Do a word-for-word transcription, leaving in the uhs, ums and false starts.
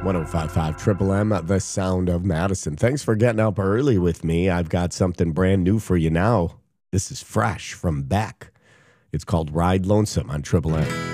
one oh five point five Triple M, the sound of Madison. Thanks for getting up early with me. I've got something brand new for you now. This is fresh from Beck. It's called Ride Lonesome on Triple M.